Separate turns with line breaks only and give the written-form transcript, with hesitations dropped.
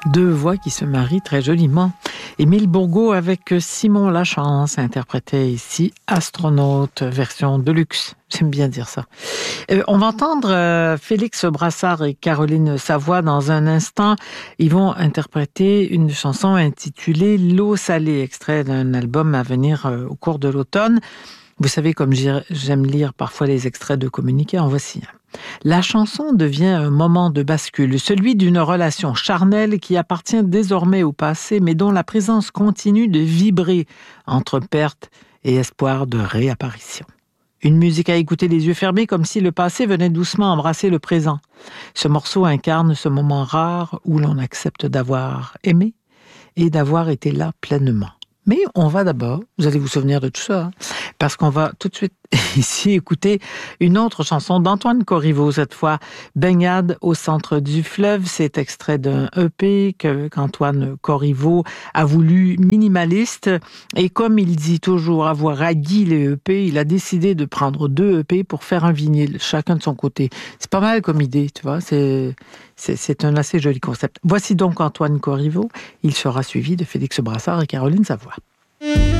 Deux voix qui se marient très joliment. Émile Bourgault avec Simon Lachance interprétait ici Astronaute, version de luxe. J'aime bien dire ça. On va entendre Félix Brassard et Caroline Savoie dans un instant. Ils vont interpréter une chanson intitulée L'eau salée, extrait d'un album à venir au cours de l'automne. Vous savez, comme j'aime lire parfois les extraits de communiqués, en voici un. La chanson devient un moment de bascule, celui d'une relation charnelle qui appartient désormais au passé, mais dont la présence continue de vibrer entre perte et espoir de réapparition. Une musique à écouter les yeux fermés, comme si le passé venait doucement embrasser le présent. Ce morceau incarne ce moment rare où l'on accepte d'avoir aimé et d'avoir été là pleinement. Mais on va d'abord, vous allez vous souvenir de tout ça, parce qu'on va tout de suite ici écouter une autre chanson d'Antoine Corriveau, cette fois Baignade au centre du fleuve. C'est extrait d'un EP qu'Antoine Corriveau a voulu minimaliste. Et comme il dit toujours avoir haï les EP, il a décidé de prendre 2 EP pour faire un vinyle, chacun de son côté. C'est pas mal comme idée, tu vois, c'est un assez joli concept. Voici donc Antoine Corriveau. Il sera suivi de Félix Brassard et Caroline Savoie.